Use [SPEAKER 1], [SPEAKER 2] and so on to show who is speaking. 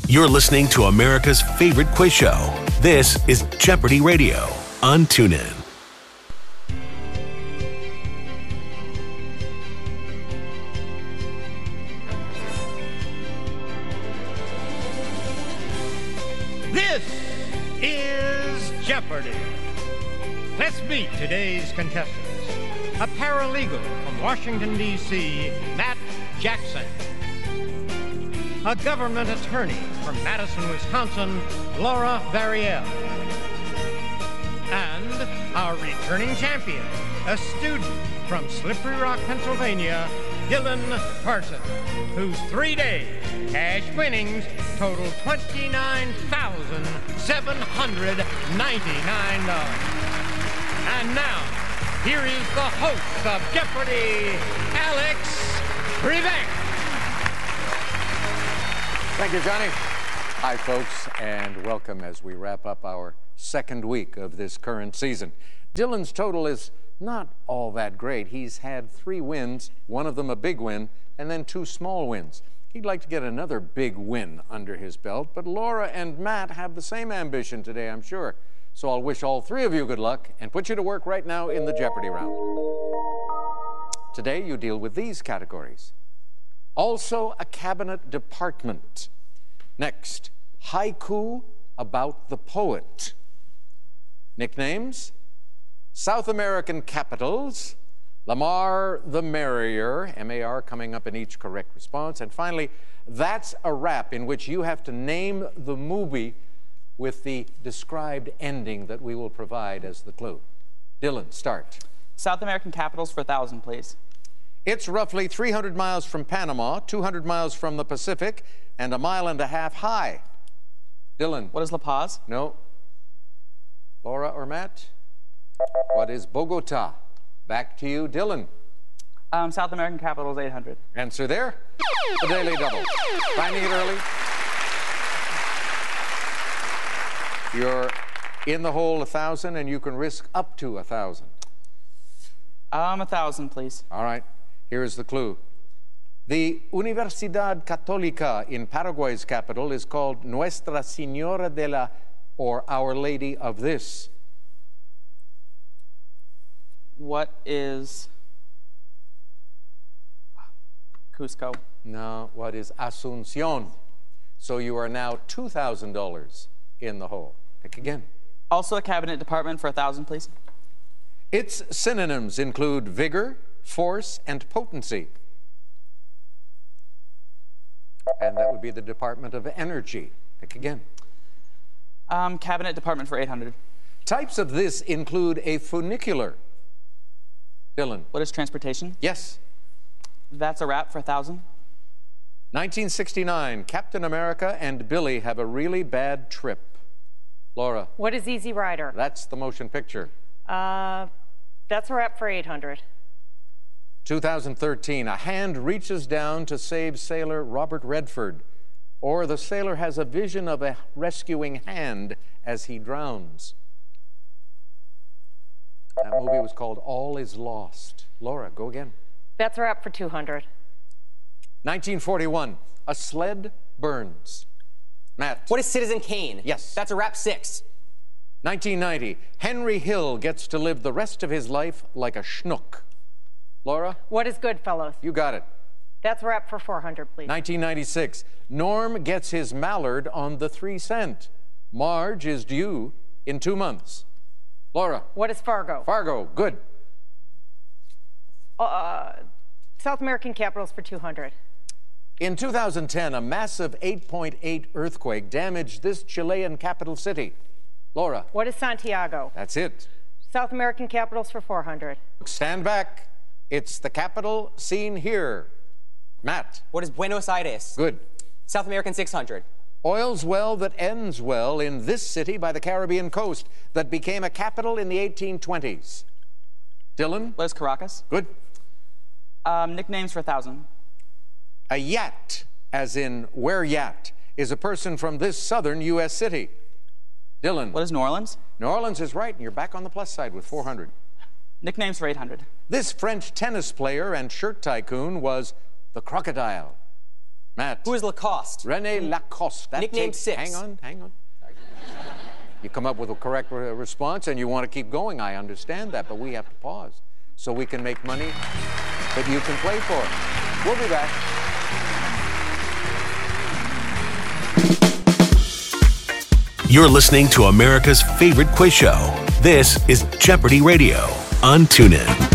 [SPEAKER 1] You're listening to America's favorite quiz show. This is Jeopardy Radio on TuneIn.
[SPEAKER 2] This is Jeopardy! Let's meet today's contestants. A paralegal from Washington, D.C., Matt Jackson. A government attorney from Madison, Wisconsin, Laura Variel. And our returning champion, a student from Slippery Rock, Pennsylvania, Dylan Parson, whose 3-day cash winnings total $29,799. And now, here is the host of Jeopardy, Alex Trebek.
[SPEAKER 3] Thank you, Johnny. Hi, folks, and welcome as we wrap up our second week of this current season. Dylan's total is not all that great. He's had 3 wins, one of them a big win, and then 2 small wins. He'd like to get another big win under his belt, but Laura and Matt have the same ambition today, I'm sure. So I'll wish all 3 of you good luck and put you to work right now in the Jeopardy round. Today you deal with these categories. Also a cabinet department. Next, haiku about the poet. Nicknames, South American capitals, Lamar the Merrier, M-A-R coming up in each correct response. And finally, That's a Rap, in which you have to name the movie with the described ending that we will provide as the clue. Dylan, start.
[SPEAKER 4] South American capitals for 1,000, please.
[SPEAKER 3] It's roughly 300 miles from Panama, 200 miles from the Pacific, and 1.5 miles high. Dylan.
[SPEAKER 4] What is La Paz?
[SPEAKER 3] No. Laura or Matt? What is Bogota? Back to you, Dylan.
[SPEAKER 4] South American capitals, 800.
[SPEAKER 3] Answer there. The Daily Double. Finding it early. You're in the hole 1,000, and you can risk up to 1,000.
[SPEAKER 4] 1,000, please.
[SPEAKER 3] All right. Here's the clue. The Universidad Católica in Paraguay's capital is called Nuestra Señora de la, or Our Lady of this.
[SPEAKER 4] What is Cusco?
[SPEAKER 3] No, what is Asunción? So you are now $2,000 in the hole. Pick again.
[SPEAKER 4] Also a cabinet department for 1,000, please.
[SPEAKER 3] Its synonyms include vigor, force, and potency. And that would be the Department of Energy. Pick again.
[SPEAKER 4] Cabinet department for 800.
[SPEAKER 3] Types of this include a funicular. Dylan.
[SPEAKER 4] What is transportation?
[SPEAKER 3] Yes.
[SPEAKER 4] That's a Rap for 1,000.
[SPEAKER 3] 1969, Captain America and Billy have a really bad trip. Laura.
[SPEAKER 5] What is Easy Rider?
[SPEAKER 3] That's the motion picture.
[SPEAKER 5] That's a Rap for 800.
[SPEAKER 3] 2013, a hand reaches down to save sailor Robert Redford, or the sailor has a vision of a rescuing hand as he drowns. That movie was called All Is Lost. Laura, go again.
[SPEAKER 5] That's a Rap for 200.
[SPEAKER 3] 1941, a sled burns. Matt.
[SPEAKER 6] What is Citizen Kane?
[SPEAKER 3] Yes.
[SPEAKER 6] That's a Rap 6.
[SPEAKER 3] 1990, Henry Hill gets to live the rest of his life like a schnook. Laura?
[SPEAKER 5] What is Goodfellas?
[SPEAKER 3] You got it.
[SPEAKER 5] That's a Rap for 400, please.
[SPEAKER 3] 1996, Norm gets his mallard on the 3 cent. Marge is due in 2 months. Laura?
[SPEAKER 5] What is Fargo?
[SPEAKER 3] Fargo, good.
[SPEAKER 5] South American capitals for 200.
[SPEAKER 3] In 2010, a massive 8.8 earthquake damaged this Chilean capital city. Laura?
[SPEAKER 5] What is Santiago?
[SPEAKER 3] That's it.
[SPEAKER 5] South American capitals for 400.
[SPEAKER 3] Stand back. It's the capital seen here. Matt?
[SPEAKER 6] What is Buenos Aires?
[SPEAKER 3] Good.
[SPEAKER 6] South American 600.
[SPEAKER 3] Oil's well that ends well in this city by the Caribbean coast that became a capital in the 1820s. Dylan?
[SPEAKER 4] What is Caracas?
[SPEAKER 3] Good.
[SPEAKER 4] Nicknames for 1,000.
[SPEAKER 3] A yat, as in where yat, is a person from this southern U.S. city. Dylan?
[SPEAKER 4] What is New Orleans?
[SPEAKER 3] New Orleans is right, and you're back on the plus side with 400.
[SPEAKER 4] Nicknames for 800.
[SPEAKER 3] This French tennis player and shirt tycoon was the Crocodile. Matt.
[SPEAKER 6] Who is Lacoste?
[SPEAKER 3] Rene Lacoste. That
[SPEAKER 6] Nickname
[SPEAKER 3] takes-
[SPEAKER 6] 6.
[SPEAKER 3] Hang on. You come up with a correct response and you want to keep going. I understand that, but we have to pause so we can make money that you can play for. We'll be back.
[SPEAKER 1] You're listening to America's favorite quiz show. This is Jeopardy Radio on TuneIn.